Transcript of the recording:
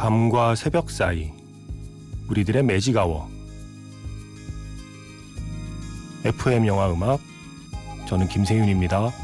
밤과 새벽 사이 우리들의 매직아워. FM 영화 음악, 저는 김세윤입니다.